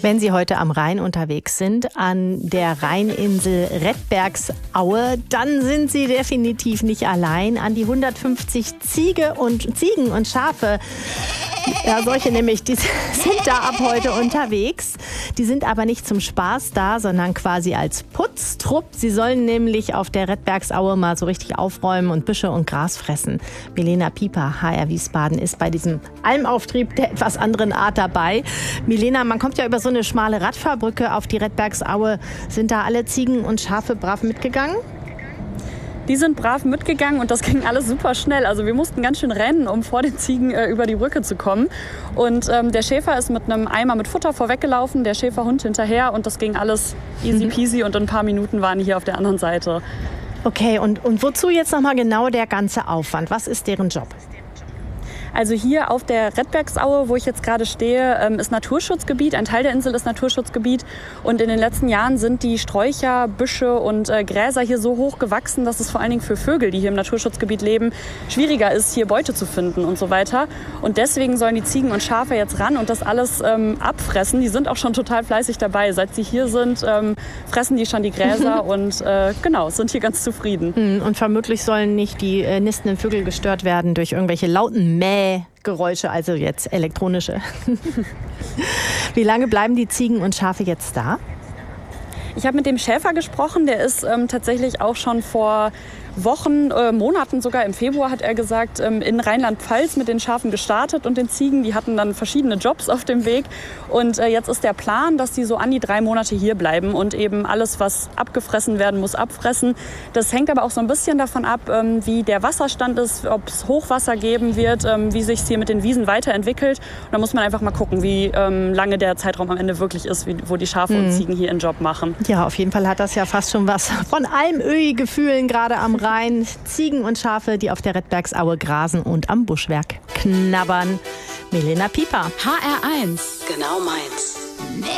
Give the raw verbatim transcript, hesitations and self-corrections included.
Wenn Sie heute am Rhein unterwegs sind, an der Rheininsel Redbergsaue, dann sind Sie definitiv nicht allein. An die hundertfünfzig Ziege und, Ziegen und Schafe, ja, solche nämlich, die sind da ab heute unterwegs. Die sind aber nicht zum Spaß da, sondern quasi als Putztrupp. Sie sollen nämlich auf der Redbergsaue mal so richtig aufräumen und Büsche und Gras fressen. Milena Pieper, H R Wiesbaden, ist bei diesem Almauftrieb der etwas anderen Art dabei. Milena, man kommt ja über so eine schmale Radfahrbrücke auf die Redbergsaue. Sind da alle Ziegen und Schafe brav mitgegangen? Die sind brav mitgegangen und das ging alles super schnell. Also wir mussten ganz schön rennen, um vor den Ziegen äh, über die Brücke zu kommen. Und ähm, der Schäfer ist mit einem Eimer mit Futter vorweggelaufen, der Schäferhund hinterher und das ging alles easy peasy und in ein paar Minuten waren die hier auf der anderen Seite. Okay, und, und wozu jetzt nochmal genau der ganze Aufwand? Was ist deren Job? Also hier auf der Redbergsaue, wo ich jetzt gerade stehe, ist Naturschutzgebiet. Ein Teil der Insel ist Naturschutzgebiet. Und in den letzten Jahren sind die Sträucher, Büsche und Gräser hier so hoch gewachsen, dass es vor allen Dingen für Vögel, die hier im Naturschutzgebiet leben, schwieriger ist, hier Beute zu finden und so weiter. Und deswegen sollen die Ziegen und Schafe jetzt ran und das alles ähm, abfressen. Die sind auch schon total fleißig dabei. Seit sie hier sind, ähm, fressen die schon die Gräser und äh, genau, sind hier ganz zufrieden. Und vermutlich sollen nicht die äh, nistenden Vögel gestört werden durch irgendwelche lauten Mäh Geräusche, also jetzt elektronische. Wie lange bleiben die Ziegen und Schafe jetzt da? Ich habe mit dem Schäfer gesprochen, der ist ähm, tatsächlich auch schon vor Wochen, äh, Monaten sogar, im Februar hat er gesagt, ähm, in Rheinland-Pfalz mit den Schafen gestartet und den Ziegen. Die hatten dann verschiedene Jobs auf dem Weg. Und äh, jetzt ist der Plan, dass die so an die drei Monate hier bleiben und eben alles, was abgefressen werden muss, abfressen. Das hängt aber auch so ein bisschen davon ab, ähm, wie der Wasserstand ist, ob es Hochwasser geben wird, ähm, wie sich es hier mit den Wiesen weiterentwickelt. Und da muss man einfach mal gucken, wie ähm, lange der Zeitraum am Ende wirklich ist, wie, wo die Schafe mhm. und Ziegen hier ihren Job machen. Ja, auf jeden Fall hat das ja fast schon was von Almöhi-Gefühlen, gerade am Rhein. Ziegen und Schafe, die auf der Redbergsaue grasen und am Buschwerk knabbern. Milena Pieper. H R eins. Genau meins.